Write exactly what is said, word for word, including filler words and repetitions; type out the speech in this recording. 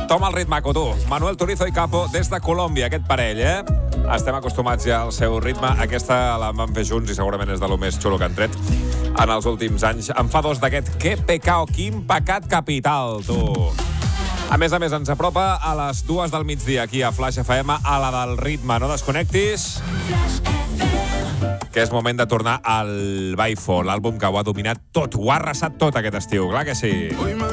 Toma el ritmaco, tu. Manuel Turizo i Capo des de Colòmbia, aquest parell, eh? Estem acostumats ja al seu ritme. Aquesta la vam fer junts i segurament és de lo més xulo que han tret en els últims anys. En fa dos d'aquest Que Pecao, quin pecat capital, tu. A més a més, ens apropa a les dues del migdia aquí a Flash F M, a la del ritme. No desconnectis, que és moment de tornar al Baifo, l'àlbum que ho ha dominat tot, ho ha arrasat tot aquest estiu, clar que sí.